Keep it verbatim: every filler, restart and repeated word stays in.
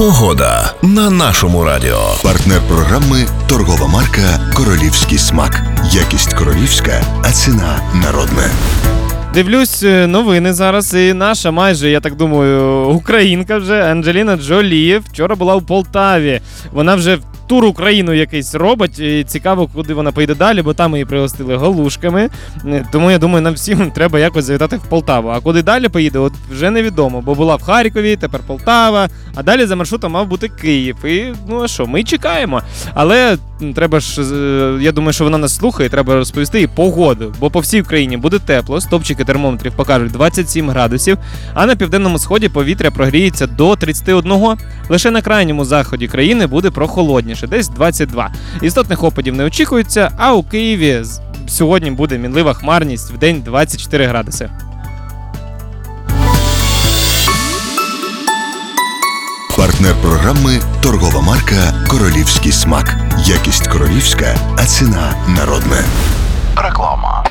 Погода на нашому радіо. Партнер програми – торгова марка «Королівський смак». Якість королівська, а ціна народна. Дивлюсь новини зараз, і наша майже, я так думаю, українка вже, Анджеліна Джолі, вчора була у Полтаві. Вона вже тур Україну якийсь робить, і цікаво, куди вона поїде далі, бо там її пригостили галушками. Тому, я думаю, нам всім треба якось завітати в Полтаву. А куди далі поїде, от вже невідомо, бо була в Харкові, тепер Полтава, а далі за маршрутом мав бути Київ. І, ну а що, ми чекаємо. Але треба ж, я думаю, що вона нас слухає, треба розповісти їй погоду, бо по всій Україні буде тепло, стопчики термометрів покажуть двадцять сім градусів, а на південному сході повітря прогріється до тридцять один. Лише на крайньому заході країни буде прохолодніше, десь двадцять два. Істотних опадів не очікується, а у Києві сьогодні буде мінлива хмарність, в день двадцять чотири градуси. Партнер програми – торгова марка «Королівський смак». Якість королівська, а ціна народна. Реклама.